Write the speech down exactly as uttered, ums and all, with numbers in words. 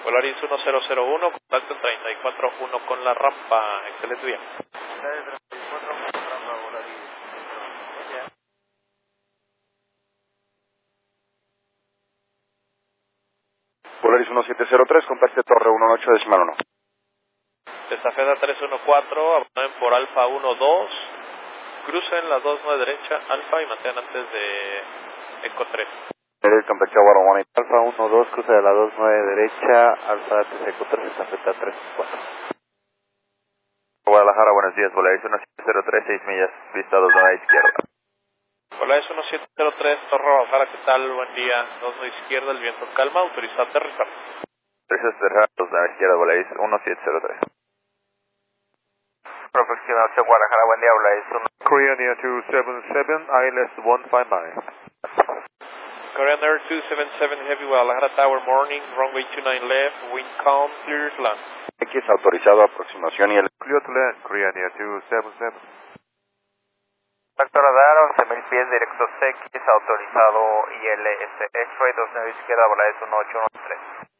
Volaris uno cero cero uno, contacto treinta y cuatro uno con la rampa. Excelente día. Volaris uno siete cero tres, contacte Torre uno ocho decimal uno. Estafeta tres uno cuatro, abandonen por Alfa uno dos, crucen la dos nueve derecha, Alfa y mantengan antes de Eco tres. Contacte Aguaro uno ocho. Alfa uno dos, cruce de la dos nueve derecha, Alfa T C tres, estafeta tres cuatro. Guadalajara, buenos días, Volaris uno siete cero tres, seis millas, vista dos nueve izquierda. Volaris uno siete cero tres, Torre Guadalajara, ¿qué tal? Buen día, dos nueve izquierda, el viento calma, autorizado a aterrizar. Gracias, cerrado, dos nueve izquierda, Volaris uno siete cero tres. Aproximación Guadalajara, buen día, Volaris uno. Korean Air two seven seven, I L S one five nine. Korean Air two seven seven, Heavy Guadalajara Tower, morning, runway two nine left, wind calm, clear to land. X autorizado, aproximación y el... Clear to land, Korean Air two seven seven. Contacto radar, once mil pies, directo C X, autorizado I L S, X-ray dos nueve izquierda, Volaris uno ocho uno tres.